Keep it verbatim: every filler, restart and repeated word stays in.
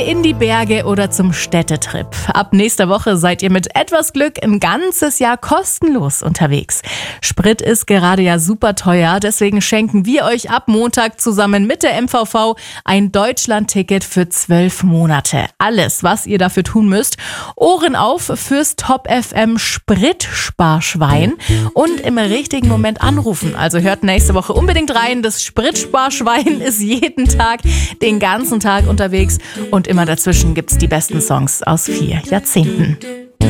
In die Berge oder zum Städtetrip. Ab nächster Woche seid ihr mit etwas Glück ein ganzes Jahr kostenlos unterwegs. Sprit ist gerade ja super teuer, deswegen schenken wir euch ab Montag zusammen mit der M V V ein Deutschland-Ticket für zwölf Monate. Alles, was ihr dafür tun müsst: Ohren auf fürs Top F M Spritsparschwein und im richtigen Moment anrufen. Also hört nächste Woche unbedingt rein. Das Spritsparschwein ist jeden Tag, den ganzen Tag unterwegs und immer dazwischen gibt's die besten Songs aus vier Jahrzehnten.